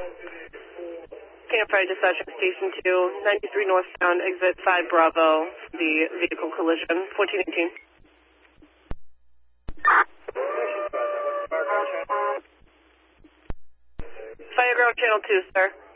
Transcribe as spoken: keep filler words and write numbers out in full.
Campfire Dispatcher Station two, ninety-three northbound, exit five Bravo, the vehicle collision, fourteen eighteen. Fireground Channel two, sir.